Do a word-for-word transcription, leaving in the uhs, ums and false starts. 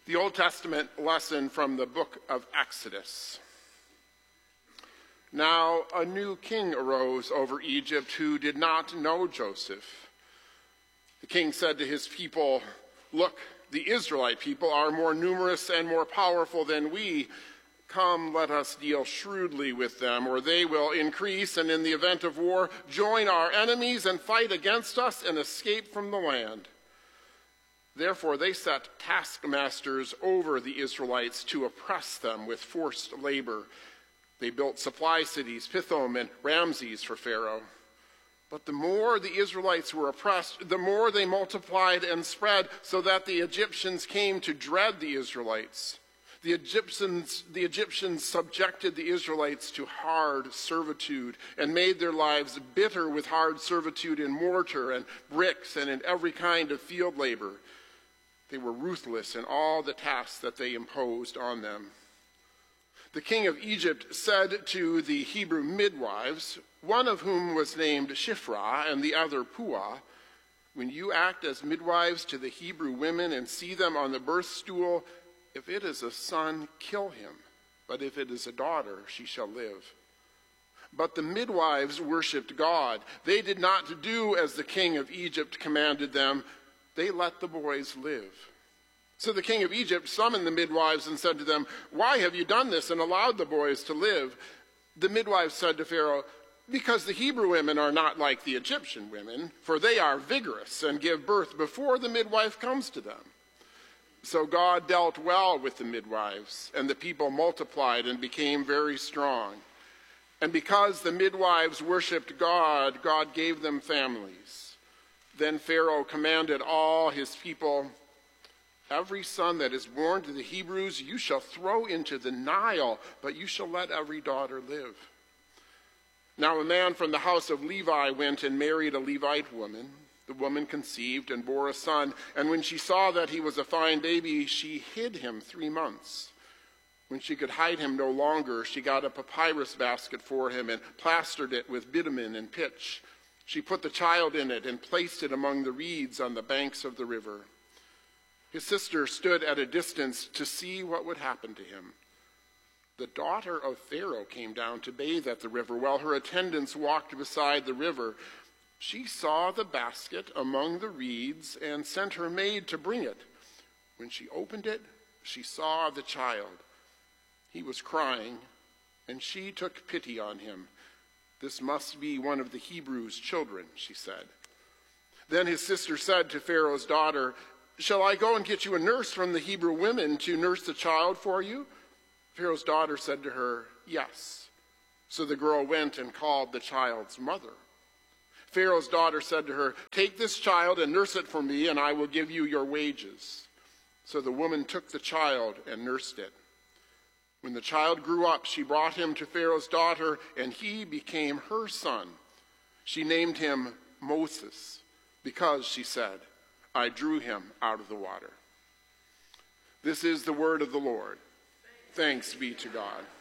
The Old Testament lesson from the book of Exodus. Now a new king arose over Egypt who did not know Joseph. The king said to his people, "Look, the Israelite people are more numerous and more powerful than we. Come, let us deal shrewdly with them, or they will increase, and in the event of war, join our enemies and fight against us and escape from the land." Therefore they set taskmasters over the Israelites to oppress them with forced labor. They built supply cities, Pithom and Ramses, for Pharaoh. But the more the Israelites were oppressed, the more they multiplied and spread, so that the Egyptians came to dread the Israelites. The Egyptians, the Egyptians subjected the Israelites to hard servitude and made their lives bitter with hard servitude in mortar and bricks and in every kind of field labor. They were ruthless in all the tasks that they imposed on them. The king of Egypt said to the Hebrew midwives, one of whom was named Shiphrah and the other Puah, "When you act as midwives to the Hebrew women and see them on the birth stool, if it is a son, kill him. But if it is a daughter, she shall live." But the midwives worshipped God. They did not do as the king of Egypt commanded them. They let the boys live. So the king of Egypt summoned the midwives and said to them, "Why have you done this and allowed the boys to live?" The midwives said to Pharaoh, "Because the Hebrew women are not like the Egyptian women, for they are vigorous and give birth before the midwife comes to them." So God dealt well with the midwives, and the people multiplied and became very strong. And because the midwives worshipped God, God gave them families. Then Pharaoh commanded all his people, "Every son that is born to the Hebrews you shall throw into the Nile, but you shall let every daughter live." Now a man from the house of Levi went and married a Levite woman. The woman conceived and bore a son, and when she saw that he was a fine baby, she hid him three months. When she could hide him no longer, she got a papyrus basket for him and plastered it with bitumen and pitch. She put the child in it and placed it among the reeds on the banks of the river. His sister stood at a distance to see what would happen to him. The daughter of Pharaoh came down to bathe at the river while her attendants walked beside the river. She saw the basket among the reeds and sent her maid to bring it. When she opened it, she saw the child. He was crying, and she took pity on him. "This must be one of the Hebrews' children," she said. Then his sister said to Pharaoh's daughter, "Shall I go and get you a nurse from the Hebrew women to nurse the child for you?" Pharaoh's daughter said to her, "Yes." So the girl went and called the child's mother. Pharaoh's daughter said to her, "Take this child and nurse it for me, and I will give you your wages." So the woman took the child and nursed it. When the child grew up, she brought him to Pharaoh's daughter, and he became her son. She named him Moses, because, she said, "I drew him out of the water." This is the word of the Lord. Thanks be to God.